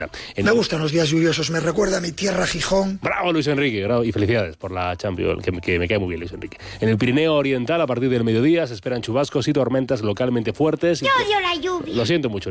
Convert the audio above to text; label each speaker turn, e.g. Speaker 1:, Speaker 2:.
Speaker 1: Me gustan los días lluviosos, me recuerda a mi tierra Gijón.
Speaker 2: Bravo Luis Enrique, bravo, y felicidades por la Champions, que me cae muy bien Luis Enrique. En el Pirineo Oriental, a partir del mediodía, se esperan chubascos y tormentas localmente fuertes.
Speaker 3: Yo odio la lluvia.
Speaker 2: Lo siento mucho.